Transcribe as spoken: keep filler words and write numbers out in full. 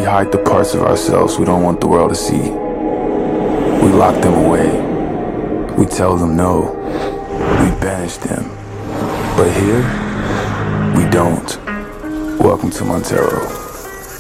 hide the parts of ourselves we don't want the world to see. We lock them away. We tell them no. We banish them. But here, we don't. Welcome to Montero.